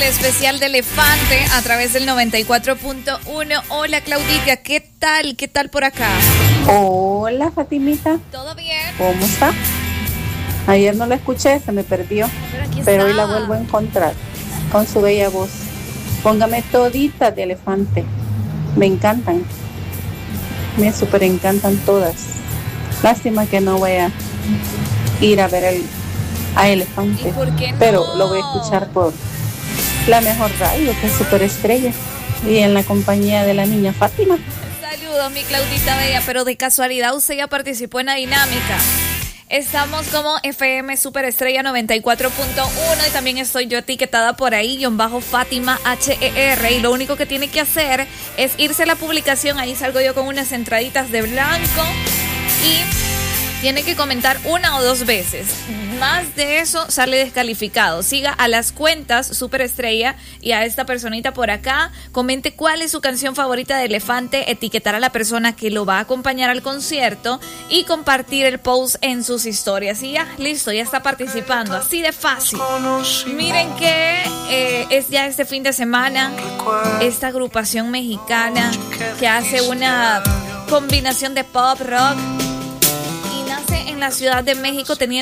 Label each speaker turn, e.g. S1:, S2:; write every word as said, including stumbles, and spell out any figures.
S1: Especial de Elefante a través del noventa y cuatro punto uno. Hola Claudita, ¿qué tal? ¿Qué tal por acá?
S2: Hola Fatimita.
S1: ¿Todo bien?
S2: ¿Cómo está? Ayer no la escuché, se me perdió,
S1: pero, aquí
S2: pero
S1: está.
S2: Hoy la vuelvo a encontrar con su bella voz. Póngame toditas de Elefante, me encantan, me súper encantan todas. Lástima que no voy a ir a ver el, a Elefante.
S1: ¿Y por qué no?
S2: Pero lo voy a escuchar por la mejor radio, que es Super Estrella, y en la compañía de la niña Fátima.
S1: Saludos, mi Claudita Bella, pero de casualidad usted ya participó en la dinámica. Estamos como F M Super Estrella noventa y cuatro punto uno y también estoy yo etiquetada por ahí, guión bajo Fátima H E R, y lo único que tiene que hacer es irse a la publicación, ahí salgo yo con unas entraditas de blanco y tiene que comentar una o dos veces. Más de eso sale descalificado. Siga a las cuentas Super Estrella y a esta personita por acá. Comente cuál es su canción favorita de Elefante, etiquetar a la persona que lo va a acompañar al concierto y compartir el post en sus historias. Y ya, listo, ya está participando. Así de fácil. Miren que eh, es ya este fin de semana esta agrupación mexicana que hace una combinación de pop, rock, en la Ciudad de México, teniendo